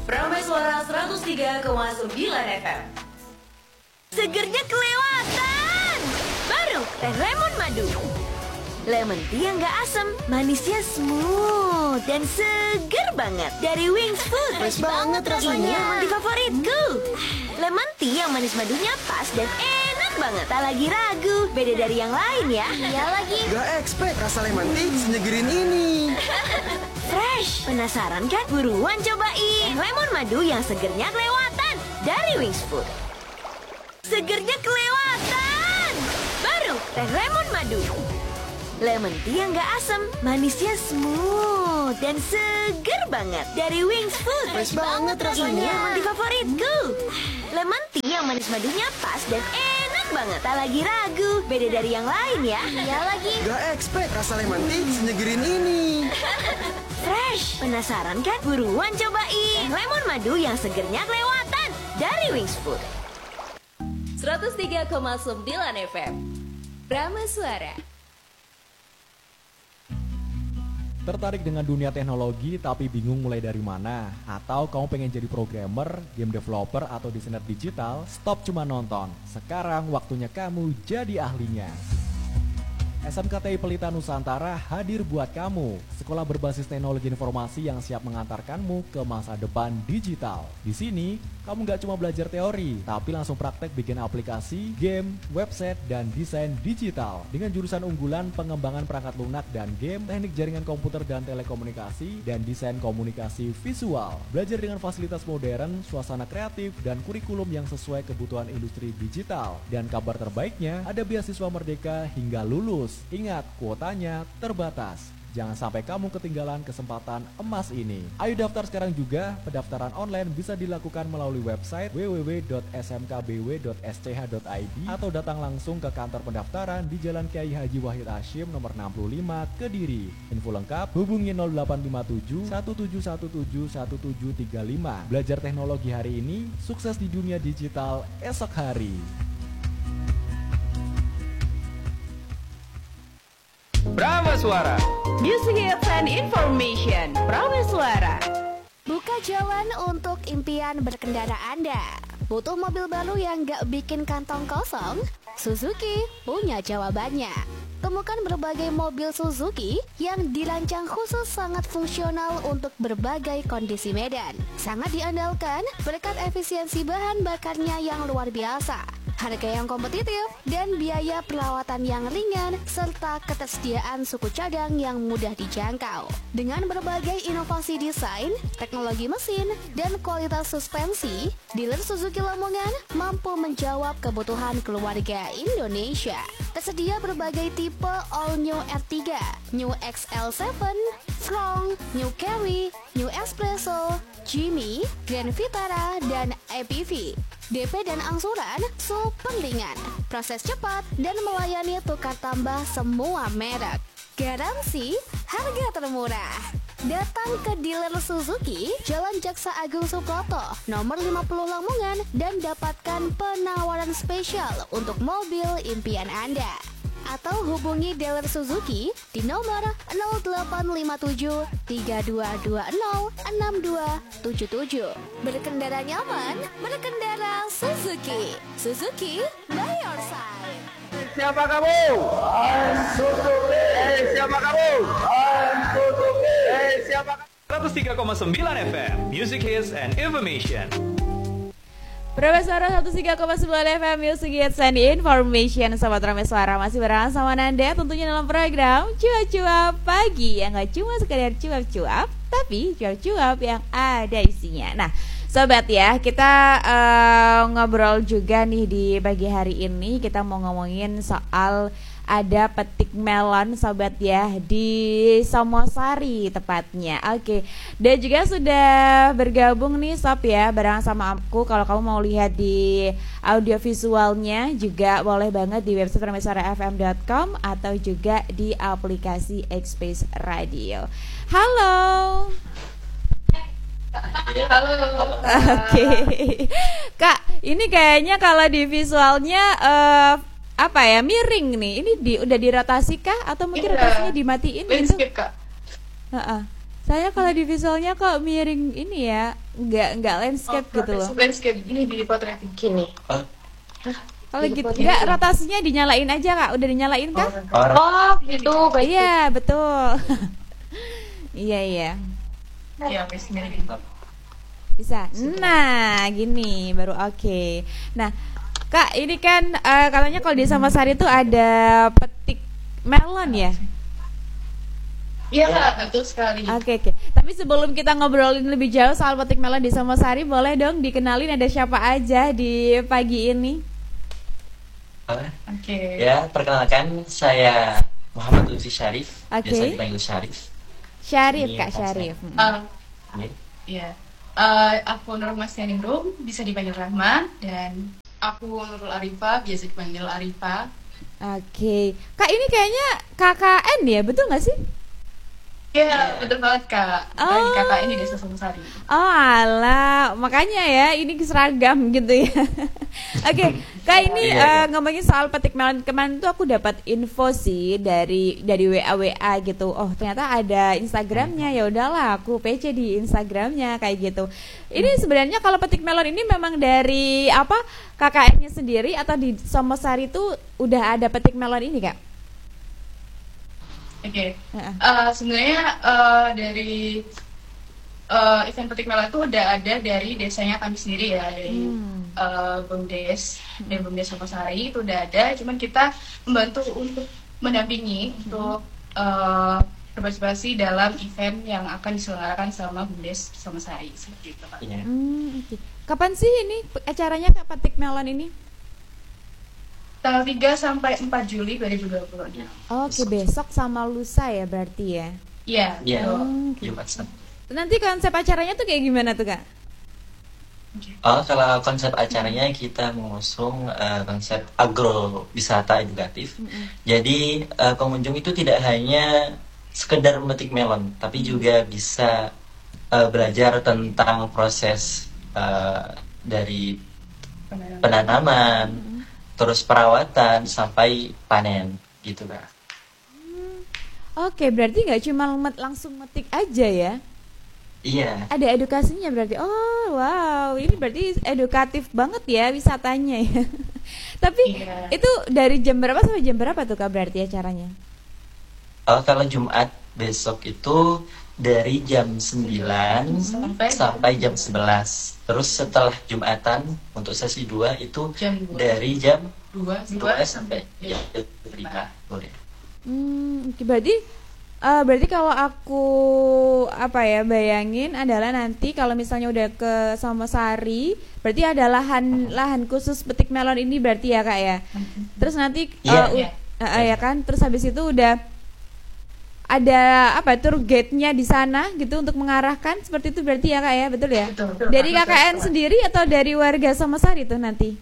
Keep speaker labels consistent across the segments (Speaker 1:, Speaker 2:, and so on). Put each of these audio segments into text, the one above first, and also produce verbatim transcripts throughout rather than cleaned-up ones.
Speaker 1: Prameswara seratus tiga koma sembilan F M.
Speaker 2: Segernya kelewatan. Baru teh lemon madu. Lemon tea yang gak asam, manisnya smooth dan seger banget. Dari Wings Food.
Speaker 3: Fresh banget rasanya.
Speaker 2: Ini yang favoritku. Lemon tea yang manis madunya pas dan enak banget. Tak lagi ragu, beda dari yang lain ya. Iya lagi.
Speaker 3: Gak expect rasa lemon tea senyegerin ini.
Speaker 2: Fresh. Penasaran kan? Buruan cobain. Lemon madu yang segernya kelewatan. Dari Wings Food. Segernya kelewatan. Baru teh lemon madu. Lemon tea yang gak asam, manisnya smooth dan seger banget. Dari Wings Food.
Speaker 3: Fresh banget rasanya.
Speaker 2: Ini yang favoritku. Lemon tea yang manis madunya pas dan enak banget. Tak lagi ragu, beda dari yang lain ya. Iya lagi.
Speaker 3: Gak expect rasa lemon tea senyegerin ini.
Speaker 2: Fresh. Penasaran kan? Buruan cobain. Lemon madu yang segernya kelewatan. Dari Wings Food.
Speaker 1: seratus tiga koma sembilan F M. Prameswara.
Speaker 4: Tertarik dengan dunia teknologi tapi bingung mulai dari mana? Atau kamu pengen jadi programmer, game developer, atau desainer digital? Stop cuma nonton. Sekarang waktunya kamu jadi ahlinya. S M K T I Pelita Nusantara hadir buat kamu. Sekolah berbasis teknologi informasi yang siap mengantarkanmu ke masa depan digital. Di sini, kamu gak cuma belajar teori, tapi langsung praktek bikin aplikasi, game, website, dan desain digital. Dengan jurusan unggulan pengembangan perangkat lunak dan game, teknik jaringan komputer dan telekomunikasi, dan desain komunikasi visual. Belajar dengan fasilitas modern, suasana kreatif, dan kurikulum yang sesuai kebutuhan industri digital. Dan kabar terbaiknya, ada beasiswa merdeka hingga lulus. Ingat, kuotanya terbatas. Jangan sampai kamu ketinggalan kesempatan emas ini. Ayo daftar sekarang juga. Pendaftaran online bisa dilakukan melalui website w w w dot s m k b w dot s c h dot i d atau datang langsung ke kantor pendaftaran di Jalan Kiai Haji Wahid Hasyim nomor enam puluh lima, Kediri. Info lengkap hubungi nol delapan lima tujuh satu tujuh satu tujuh satu tujuh tiga lima. Belajar teknologi hari ini, sukses di dunia digital esok hari.
Speaker 1: Prameswara. Music Hits and Information. Prameswara.
Speaker 5: Buka jalan untuk impian berkendara Anda. Butuh mobil baru yang gak bikin kantong kosong? Suzuki punya jawabannya. Temukan berbagai mobil Suzuki yang dirancang khusus sangat fungsional untuk berbagai kondisi medan. Sangat diandalkan berkat efisiensi bahan bakarnya yang luar biasa. Harga yang kompetitif dan biaya perawatan yang ringan serta ketersediaan suku cadang yang mudah dijangkau. Dengan berbagai inovasi desain, teknologi mesin, dan kualitas suspensi, dealer Suzuki Lamongan mampu menjawab kebutuhan keluarga Indonesia. Tersedia berbagai tipe All New R tiga, New X L tujuh, Front, New Carry, New Espresso, Jimmy, Grand Vitara, dan A P V. D P dan angsuran super ringan, proses cepat, dan melayani tukar tambah semua merek. Garansi harga termurah. Datang ke dealer Suzuki, Jalan Jaksa Agung Suproto, nomor lima puluh Lamongan, dan dapatkan penawaran spesial untuk mobil impian Anda. Atau hubungi dealer Suzuki di nomor nol delapan lima tujuh tiga dua dua nol enam dua tujuh tujuh. Berkendara nyaman, berkendara Suzuki. Suzuki by your side.
Speaker 6: Siapa kamu? I'm Suzuki. Eh, siapa kamu? I'm Suzuki. Eh, siapa kamu?
Speaker 7: seratus tiga koma sembilan F M Music Hits and Information.
Speaker 8: Prameswara seratus tiga koma sembilan F M Music Hits and Information. Sobat Prameswara masih bersama sama Nanda tentunya dalam program Cuap-Cuap Pagi, yang gak cuma sekedar cuap-cuap, tapi cuap-cuap yang ada isinya. Nah sobat ya, kita uh, ngobrol juga nih di pagi hari ini. Kita mau ngomongin soal ada petik melon sobat ya di Somosari tepatnya. Oke, dan juga sudah bergabung nih sob ya bareng sama aku. Kalau kamu mau lihat di audio visualnya juga boleh banget di website prameswara f m dot com atau juga di aplikasi X-Space Radio. Halo.
Speaker 9: Halo.
Speaker 8: Oke. Kak, ini kayaknya kalau di visualnya uh, apa ya, miring nih. Ini di, udah dirotasi kah atau mungkin
Speaker 9: Iya.
Speaker 8: rotasinya dimatiin gitu?
Speaker 9: Landscape, Kak.
Speaker 8: Heeh. Saya kalau di visualnya kok miring ini ya, nggak nggak landscape
Speaker 9: Oh,
Speaker 8: gitu loh.
Speaker 9: landscape ini di potret gini.
Speaker 10: Oh,
Speaker 8: Kalau gitu nggak, rotasinya dinyalain aja Kak. Udah dinyalain kah?
Speaker 10: orang
Speaker 9: Oh, gitu. Baik.
Speaker 8: Iya betul. Iya iya.
Speaker 9: Ya, wes mirip.
Speaker 8: Bisa. Nah, gini baru oke. Nah, Kak, ini kan eh, katanya kalau di Samasari itu ada petik melon ya?
Speaker 9: Iya, Kak, betul sekali.
Speaker 8: Oke, oke. Tapi sebelum kita ngobrolin lebih jauh soal petik melon di Samasari, boleh dong dikenalin ada siapa aja di pagi ini?
Speaker 9: Oke.
Speaker 10: ya, perkenalkan saya Muhammad Lutfi Syarif,
Speaker 8: Oke.
Speaker 10: biasa dipanggil Syarif.
Speaker 8: Syarif,
Speaker 10: Ini
Speaker 8: Kak
Speaker 10: pas
Speaker 8: Syarif.
Speaker 10: saya.
Speaker 8: Mm.
Speaker 9: Uh,
Speaker 10: Ini.
Speaker 9: Iya. Eh, aku Nur Masyaningrum, bisa dipanggil Rahma, dan aku Nurul Arifah, biasa dipanggil Arifah.
Speaker 8: Oke. Kak, ini kayaknya K K N ya, betul nggak sih?
Speaker 9: Iya, betul banget, Kak. Dari
Speaker 8: Oh.
Speaker 9: kakak ini Desa Samasari.
Speaker 8: Oh alah, makanya ya ini seragam gitu ya. Oke, Kak ini
Speaker 10: Iya, iya.
Speaker 8: eh, ngomongin soal petik melon, kemarin tuh aku dapat info sih dari dari W A W A gitu. Oh ternyata ada Instagramnya, ya udahlah aku P C di Instagramnya kayak gitu. Ini sebenarnya kalau petik melon ini memang dari apa K K N-nya sendiri atau di Somosari tuh udah ada petik melon ini Kak?
Speaker 9: Oke.
Speaker 8: Heeh.
Speaker 9: Eh, sebenarnya eh, dari eh, event petik melon itu udah ada dari desanya kami sendiri ya, dari
Speaker 8: Hmm.
Speaker 9: eh, Bumdes dan Bumdes Samasari itu udah ada. Cuman kita membantu untuk mendampingi untuk eh, berpartisipasi dalam event yang akan diselenggarakan sama Bumdes Samasari seperti itu, Kak.
Speaker 10: Iya.
Speaker 8: Hmm, oke. Kapan sih ini pe- acaranya Kak petik melon ini?
Speaker 9: Tanggal tiga sampai empat Juli dua ribu dua puluh.
Speaker 8: Oke, besok sama lusa ya berarti ya.
Speaker 9: Iya.
Speaker 10: Iya.
Speaker 9: betul.
Speaker 8: Oke.
Speaker 10: Jumat Sabtu.
Speaker 8: Nanti konsep acaranya tuh kayak gimana tuh Kak?
Speaker 10: Oh, kalau konsep acaranya kita mengusung eh, konsep agrowisata edukatif. Jadi eh, pengunjung itu tidak hanya sekedar memetik melon, tapi juga bisa eh, belajar tentang proses eh, dari penanaman, terus perawatan sampai panen gitu Kak.
Speaker 8: Oke, berarti nggak cuma met- langsung metik aja ya?
Speaker 10: Iya.
Speaker 8: Ada edukasinya berarti. Oh, wow, ini berarti edukatif banget ya wisatanya ya. Tapi
Speaker 9: Iya.
Speaker 8: itu dari jam berapa sampai jam berapa tuh Kak berarti acaranya?
Speaker 10: Oh, kalau Jumat besok itu dari jam sembilan
Speaker 9: Sampai-
Speaker 10: sampai jam sebelas. Terus setelah Jumatan untuk sesi dua itu
Speaker 9: Jam dua.
Speaker 10: dari jam
Speaker 9: Dua,
Speaker 10: dua
Speaker 9: dua
Speaker 10: sampai jam lima. Boleh.
Speaker 8: Hmm, oke, berarti eh, berarti kalau aku apa ya bayangin adalah nanti kalau misalnya udah ke Samosari, berarti ada lahan lahan khusus petik melon ini berarti ya Kak ya. Terus nanti
Speaker 10: Iya,
Speaker 8: eh, u-
Speaker 9: iya.
Speaker 8: eh, eh, ya kan, terus habis itu udah ada apa tour guide-nya di sana gitu untuk mengarahkan seperti itu berarti ya Kak ya, betul ya?
Speaker 9: Betul, betul.
Speaker 8: Dari
Speaker 9: Betul,
Speaker 8: K K N
Speaker 9: betul.
Speaker 8: sendiri atau dari warga Samosari tuh nanti?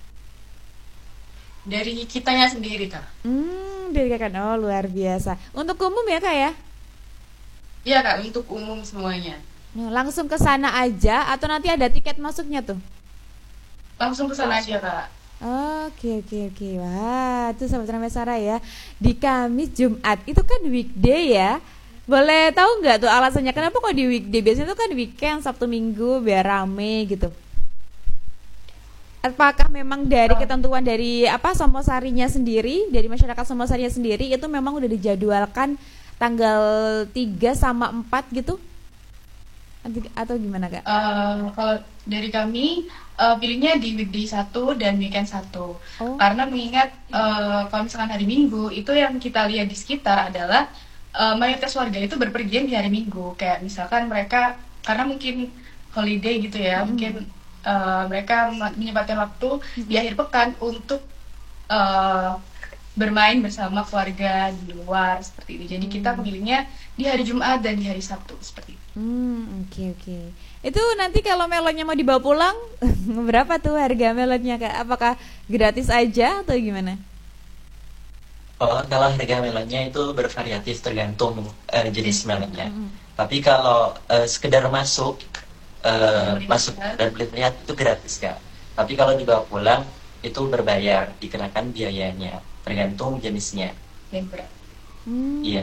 Speaker 9: Dari kitanya sendiri, Kak.
Speaker 8: Hmm, dari K K N. Oh, luar biasa. Untuk umum ya Kak ya?
Speaker 9: Iya, Kak, untuk umum semuanya.
Speaker 8: Nah, langsung ke sana aja atau nanti ada tiket masuknya tuh?
Speaker 9: Langsung ke sana aja, Kak.
Speaker 8: Oke oke oke, wah itu sahabat Ramesara ya, di Kamis Jumat itu kan weekday ya. Boleh tahu nggak tuh alasannya kenapa kok di weekday? Biasanya tuh kan weekend Sabtu Minggu biar rame gitu. Apakah memang dari ketentuan dari apa Somosarinya sendiri, dari masyarakat Somosarinya sendiri itu memang udah dijadwalkan tanggal tiga sama empat gitu? Atau- Atau gimana Kak?
Speaker 9: Eh, kalau dari kami eh, pilihnya di weekday satu dan weekend satu.
Speaker 8: Oh.
Speaker 9: Karena mengingat eh, kalau misalkan hari Minggu itu yang kita lihat di sekitar adalah eh, mayoritas warga itu berpergian di hari Minggu. Kayak misalkan mereka karena mungkin holiday gitu ya, mungkin eh, mereka ma- menyempatkan waktu di akhir pekan untuk eh, bermain bersama keluarga di luar seperti itu. Jadi kita memilihnya di hari Jumat dan di hari Sabtu seperti itu.
Speaker 8: Hmm, oke oke. Itu nanti kalau melonnya mau dibawa pulang, berapa tuh harga melonnya Kak? Apakah gratis aja atau gimana?
Speaker 10: Oh, kalau harga melonnya itu bervariatif tergantung eh, jenis melonnya. Tapi kalau eh, sekedar masuk eh,
Speaker 9: Beli
Speaker 10: masuk
Speaker 9: lihat.
Speaker 10: dan beli lihat itu gratis Kak. Tapi kalau dibawa pulang itu berbayar, dikenakan biayanya tergantung jenisnya.
Speaker 9: Yang berat.
Speaker 8: Hmm.
Speaker 10: Iya.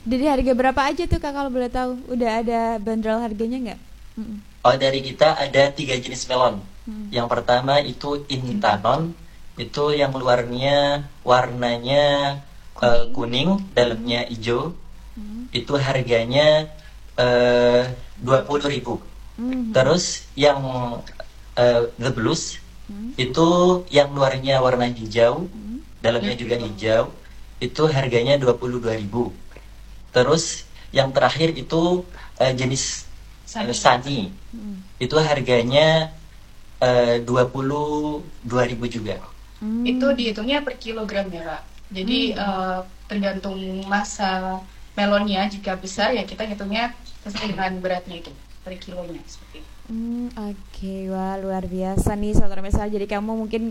Speaker 8: Dari harga berapa aja tuh Kak kalau boleh tahu? Udah ada bandrol harganya nggak? Mm-mm.
Speaker 10: Oh, dari kita ada tiga jenis melon.
Speaker 8: Hmm.
Speaker 10: Yang pertama itu Intanon, itu yang luarnya warnanya uh, kuning, dalamnya hijau.
Speaker 8: Hmm.
Speaker 10: Itu harganya uh, dua puluh ribu.
Speaker 8: Hmm.
Speaker 10: Terus yang uh, The Blues, hmm. itu yang luarnya warna hijau, hmm. dalamnya juga hijau. Itu harganya dua puluh dua ribu. Terus yang terakhir itu uh, jenis uh, Sunny. Hmm. Itu harganya uh, dua puluh dua ribu juga.
Speaker 9: Hmm. Itu dihitungnya per kilogram ya Kak. Jadi hmm. uh, tergantung masa melonnya. Jika besar ya kita hitungnya sesuai dengan beratnya itu per kilonya seperti itu.
Speaker 8: Hmm, Oke, okay. Wah luar biasa nih saudara mesra. Jadi kamu mungkin